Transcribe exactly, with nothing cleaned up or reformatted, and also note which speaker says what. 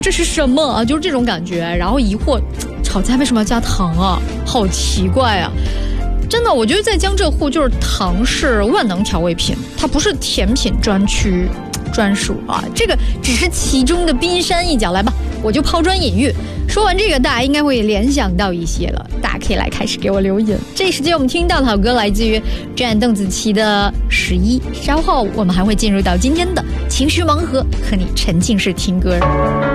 Speaker 1: 这是什么啊？就是这种感觉，然后疑惑，炒菜为什么要加糖啊？好奇怪啊！真的，我觉得在江浙沪，就是糖是万能调味品，它不是甜品专区专属啊，这个只是其中的冰山一角。来吧，我就抛砖引玉。说完这个，大家应该会联想到一些了，大家可以来开始给我留言。这一时间我们听到的好歌来自于战邓紫棋的《十一》，稍后我们还会进入到今天的情绪盲盒，和你沉浸式听歌。